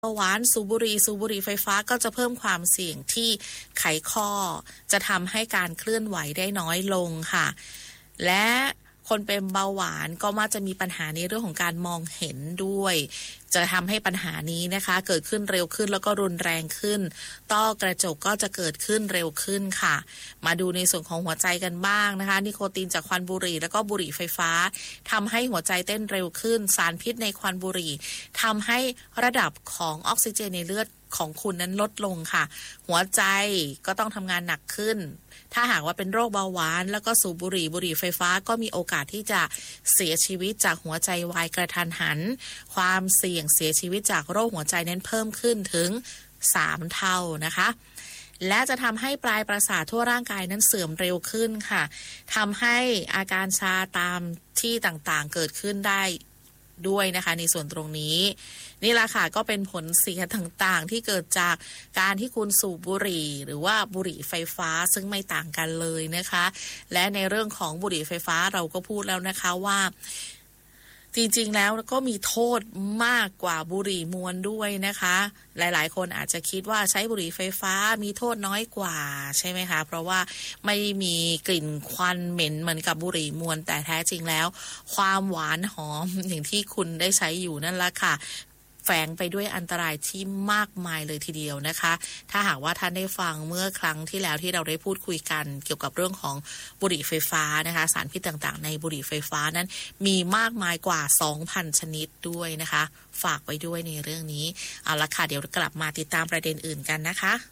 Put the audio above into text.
เบาหวานสูบบุหรี่ไฟฟ้าก็จะเพิ่มความเสี่ยงที่ไขข้อจะทำให้การเคลื่อนไหวได้น้อยลงค่ะและคนเป็นเบาหวานก็มักจะมีปัญหาในเรื่องของการมองเห็นด้วยจะทำให้ปัญหานี้นะคะเกิดขึ้นเร็วขึ้นแล้วก็รุนแรงขึ้นต้อกระจกก็จะเกิดขึ้นเร็วขึ้นค่ะมาดูในส่วนของหัวใจกันบ้างนะคะนิโคตินจากควันบุหรี่แล้วก็บุหรี่ไฟฟ้าทำให้หัวใจเต้นเร็วขึ้นสารพิษในควันบุหรี่ทำให้ระดับของออกซิเจนในเลือดของคุณนั้นลดลงค่ะหัวใจก็ต้องทำงานหนักขึ้นถ้าหากว่าเป็นโรคเบาหวานแล้วก็สูบบุหรี่ไฟฟ้าก็มีโอกาสที่จะเสียชีวิตจากหัวใจวายกระทันหันความเสี่ยงเสียชีวิตจากโรคหัวใจนั้นเพิ่มขึ้นถึง3 เท่านะคะและจะทำให้ปลายประสาททั่วร่างกายนั้นเสื่อมเร็วขึ้นค่ะทำให้อาการชาตามที่ต่างๆเกิดขึ้นได้ด้วยนะคะในส่วนตรงนี้นี่แหละค่ะก็เป็นผลเสียต่างๆที่เกิดจากการที่คุณสูบบุหรี่หรือว่าบุหรี่ไฟฟ้าซึ่งไม่ต่างกันเลยนะคะและในเรื่องของบุหรี่ไฟฟ้าเราก็พูดแล้วนะคะว่าจริงๆแล้วก็มีโทษมากกว่าบุหรี่มวนด้วยนะคะหลายๆคนอาจจะคิดว่าใช้บุหรี่ไฟฟ้ามีโทษน้อยกว่าใช่ไหมคะเพราะว่าไม่มีกลิ่นควันเหม็นเหมือนกับบุหรี่มวนแต่แท้จริงแล้วความหวานหอมอย่างที่คุณได้ใช้อยู่นั่นแหละค่ะแฝงไปด้วยอันตรายที่มากมายเลยทีเดียวนะคะถ้าหากว่าท่านได้ฟังเมื่อครั้งที่แล้วที่เราได้พูดคุยกันเกี่ยวกับเรื่องของบุหรี่ไฟฟ้านะคะสารพิษต่างๆในบุหรี่ไฟฟ้านั้นมีมากมายกว่า 2,000 ชนิดด้วยนะคะฝากไว้ด้วยในเรื่องนี้เอาละค่ะเดี๋ยวกลับมาติดตามประเด็นอื่นกันนะคะ